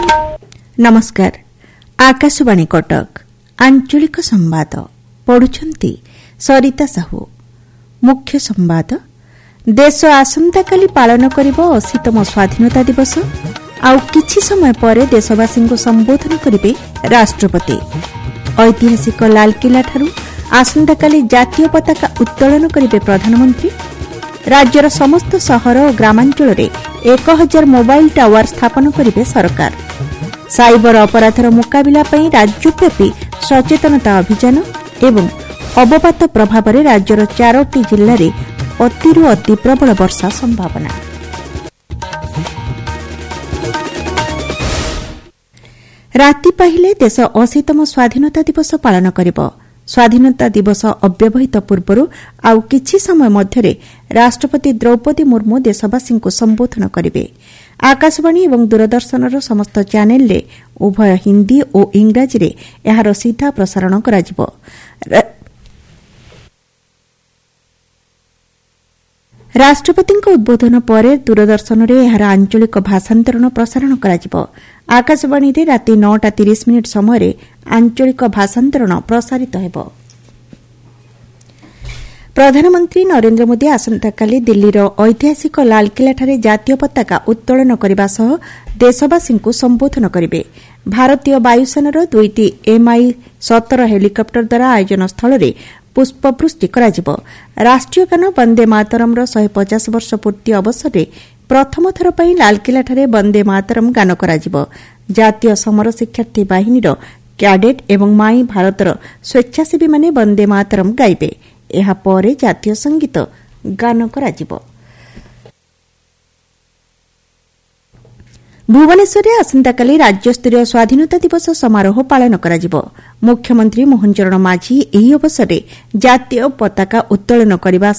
नमस्कार। आकाशवाणी कटक आंचलिक संवाद पढ़ुछंती सरिता साहू। मुख्य संवाद देश आसंताकाली पालन करिबो 80तम स्वाधीनता दिवस। आउ किछि समय पर देशवासी को संबोधन करिबे राष्ट्रपति। ऐतिहासिक लालकिला ठारू आसंताकाली जातीय पताका उत्तोलन करिबे प्रधानमंत्री। राज्यर समस्त सहर और ग्रामांचल 1000 मोबाइल टावर स्थापन करिबे सरकार। साइबर अपराधर मुकाबिला पई राज्यव्यापी सचेतनता अभियान एवं अवपात प्रभाव में राज्यर 4टी जिल्ला रे अतिरु अति प्रबल वर्षा संभावना। राति पाहिले देश 80तम स्वाधीनता दिवस पालन करिबो। स्वाधीनता दिवस अव्यवहित पूर्व आउ किछि समय मध्यरे राष्ट्रपति द्रौपदी मुर्मू देशवासी को संबोधन करिबे। आकाशवाणी एवं दूरदर्शनर समस्त चैनल रे उभय हिंदी और इंग्राजी रे एहार सीधा प्रसारण कराजिबो। राष्ट्रपति उद्बोधन पर दूरदर्शन रे एहार आंचलिक भाषांतरण प्रसारण कराजिबो। आकाशवाणी रे राति 9:30 समय आंचलिक भाषांतरण प्रसारित हेबो। प्रधानमंत्री नरेंद्र मोदी आसंताकाली दिल्लीर ऐतिहासिक लालकिलाठारे जातीय पताका उत्तोलन करने सह देशवासी को संबोधन करिबे। भारतीय वायुसेनार 2टी MI-17 हेलिकप्टर द्वारा आयोजन स्थल में पुष्पवृष्टि कराजिबो। राष्ट्रीय गान वंदे मातरमर 150 वर्ष पूर्ति अवसर में प्रथम थर पई लालकिलाठारे वंदे मातरम गान कराजिबो। जातीय समर शिक्षार्थी बाहिनीर क्याडेट एवं माई भारतर स्वेच्छासेवी माने वंदे मातरम गाइबे। एहा परे जातीय संगीत गान कराजिबो। भुवनेश्वर आसंताकाली राज्यस्तरीय स्वाधीनता दिवस समारोह पालन कराजिबो। मुख्यमंत्री मोहन चरण माझी एही अवसर में जातीय पताका उत्तोलन करने